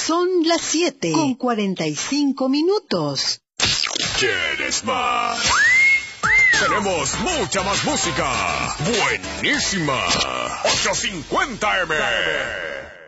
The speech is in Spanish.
Son las 7:45. ¿Quieres más? Tenemos mucha más música. Buenísima. 850M.